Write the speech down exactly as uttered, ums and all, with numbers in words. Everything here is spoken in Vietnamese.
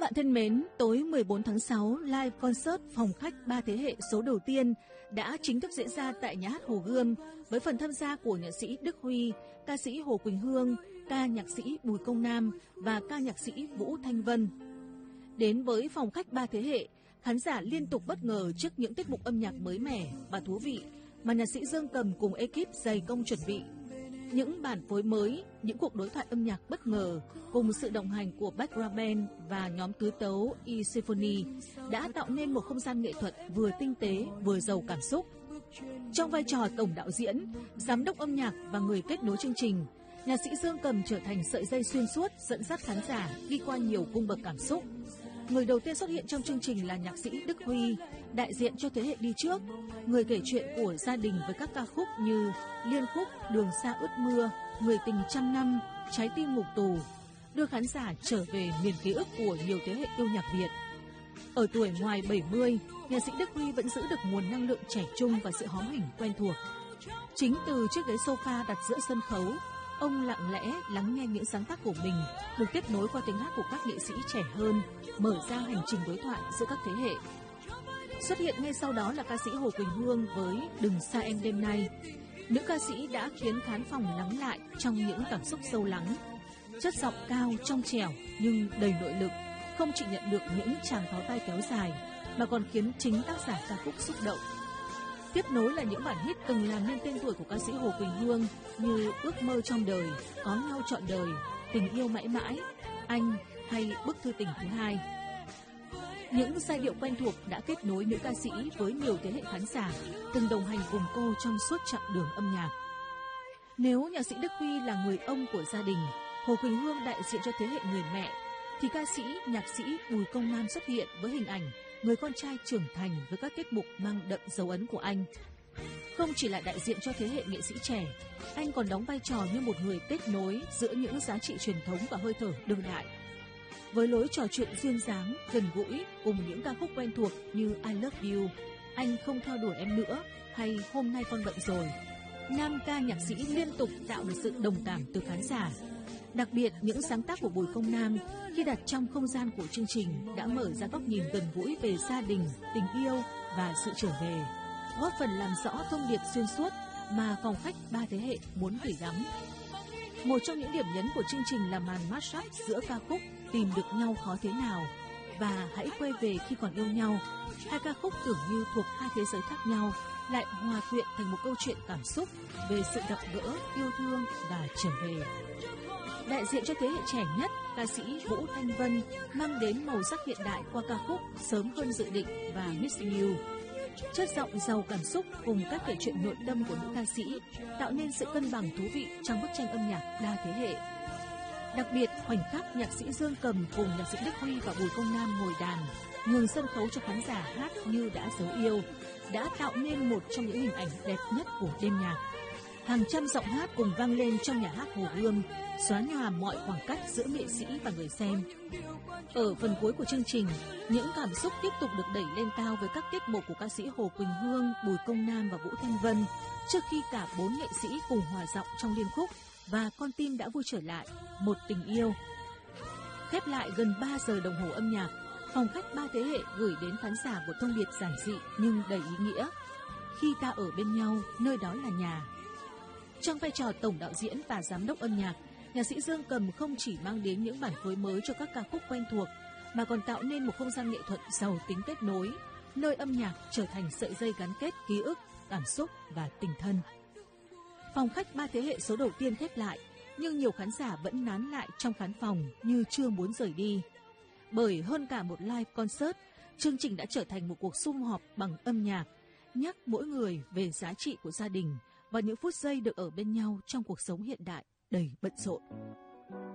Các bạn thân mến, tối mười bốn tháng sáu, live concert phòng khách ba thế hệ số đầu tiên đã chính thức diễn ra tại nhà hát Hồ Gươm với phần tham gia của nhạc sĩ Đức Huy, ca sĩ Hồ Quỳnh Hương, ca nhạc sĩ Bùi Công Nam và ca nhạc sĩ Vũ Thanh Vân. Đến với phòng khách ba thế hệ, khán giả liên tục bất ngờ trước những tiết mục âm nhạc mới mẻ và thú vị mà nhạc sĩ Dương Cầm cùng ekip dày công chuẩn bị. Những bản phối mới, những cuộc đối thoại âm nhạc bất ngờ cùng sự đồng hành của background band và nhóm tứ tấu E-Symphony đã tạo nên một không gian nghệ thuật vừa tinh tế vừa giàu cảm xúc. Trong vai trò tổng đạo diễn, giám đốc âm nhạc và người kết nối chương trình, nhạc sĩ Dương Cầm trở thành sợi dây xuyên suốt dẫn dắt khán giả đi qua nhiều cung bậc cảm xúc. Người đầu tiên xuất hiện trong chương trình là nhạc sĩ Đức Huy, đại diện cho thế hệ đi trước, người kể chuyện của gia đình với các ca khúc như Liên khúc Đường xa ướt mưa, Người tình trăm năm, Trái tim ngục tù, đưa khán giả trở về miền ký ức của nhiều thế hệ yêu nhạc Việt. Ở tuổi ngoài bảy mươi, nhạc sĩ Đức Huy vẫn giữ được nguồn năng lượng trẻ trung và sự hóm hỉnh quen thuộc. Chính từ chiếc ghế sofa đặt giữa sân khấu, ông lặng lẽ lắng nghe những sáng tác của mình, được tiếp nối qua tiếng hát của các nghệ sĩ trẻ hơn, mở ra hành trình đối thoại giữa các thế hệ. Xuất hiện ngay sau đó là ca sĩ Hồ Quỳnh Hương với Đừng xa em đêm nay. Nữ ca sĩ đã khiến khán phòng lắng lại trong những cảm xúc sâu lắng. Chất giọng cao, trong trẻo nhưng đầy nội lực, không chỉ nhận được những tràng pháo tay kéo dài, mà còn khiến chính tác giả ca khúc xúc động. Tiếp nối là những bản hit từng làm nên tên tuổi của ca sĩ Hồ Quỳnh Hương như Ước mơ trong đời, Có nhau trọn đời, Tình yêu mãi mãi, Anh hay Bức thư tình thứ hai. Những giai điệu quen thuộc đã kết nối nữ ca sĩ với nhiều thế hệ khán giả từng đồng hành cùng cô trong suốt chặng đường âm nhạc. Nếu nhạc sĩ Đức Huy là người ông của gia đình, Hồ Quỳnh Hương đại diện cho thế hệ người mẹ, thì ca sĩ, nhạc sĩ Bùi Công Nam xuất hiện với hình ảnh người con trai trưởng thành với các tiết mục mang đậm dấu ấn của anh. Không chỉ là đại diện cho thế hệ nghệ sĩ trẻ, anh còn đóng vai trò như một người kết nối giữa những giá trị truyền thống và hơi thở đương đại. Với lối trò chuyện duyên dáng, gần gũi cùng những ca khúc quen thuộc như I Love You, Anh không theo đuổi em nữa hay Hôm nay con bận rồi, nam ca nhạc sĩ liên tục tạo được sự đồng cảm từ khán giả. Đặc biệt, những sáng tác của Bùi Công Nam khi đặt trong không gian của chương trình đã mở ra góc nhìn gần gũi về gia đình, tình yêu và sự trở về, góp phần làm rõ thông điệp xuyên suốt mà phòng khách ba thế hệ muốn gửi gắm. Một trong những điểm nhấn của chương trình là màn mashup giữa ca khúc Tìm được nhau khó thế nào và Hãy quay về khi còn yêu nhau. Hai ca khúc tưởng như thuộc hai thế giới khác nhau lại hòa quyện thành một câu chuyện cảm xúc về sự gặp gỡ, yêu thương và trở về. Đại diện cho thế hệ trẻ nhất, ca sĩ Vũ Thanh Vân mang đến màu sắc hiện đại qua ca khúc Sớm hơn dự định và Miss You. Chất giọng giàu cảm xúc cùng các kể chuyện nội tâm của nữ ca sĩ tạo nên sự cân bằng thú vị trong bức tranh âm nhạc đa thế hệ. Đặc biệt, khoảnh khắc nhạc sĩ Dương Cầm cùng nhạc sĩ Đức Huy và Bùi Công Nam ngồi đàn, nhường sân khấu cho khán giả hát như đã dấu yêu, đã tạo nên một trong những hình ảnh đẹp nhất của đêm nhạc. Hàng trăm giọng hát cùng vang lên trong nhà hát Hồ Gươm, xóa nhòa mọi khoảng cách giữa nghệ sĩ và người xem. Ở phần cuối của chương trình, những cảm xúc tiếp tục được đẩy lên cao với các tiết mục của ca sĩ Hồ Quỳnh Hương, Bùi Công Nam và Vũ Thanh Vân, trước khi cả bốn nghệ sĩ cùng hòa giọng trong liên khúc Và con tim đã vui trở lại, Một tình yêu. Khép lại gần ba giờ đồng hồ âm nhạc, phòng khách ba thế hệ gửi đến khán giả một thông điệp giản dị nhưng đầy ý nghĩa. Khi ta ở bên nhau, nơi đó là nhà. Trong vai trò tổng đạo diễn và giám đốc âm nhạc, nhạc sĩ Dương Cầm không chỉ mang đến những bản phối mới cho các ca khúc quen thuộc, mà còn tạo nên một không gian nghệ thuật giàu tính kết nối, nơi âm nhạc trở thành sợi dây gắn kết ký ức, cảm xúc và tình thân. Phòng khách ba thế hệ số đầu tiên khép lại, nhưng nhiều khán giả vẫn nán lại trong khán phòng như chưa muốn rời đi. Bởi hơn cả một live concert, chương trình đã trở thành một cuộc sum họp bằng âm nhạc, nhắc mỗi người về giá trị của gia đình và những phút giây được ở bên nhau trong cuộc sống hiện đại đầy bận rộn.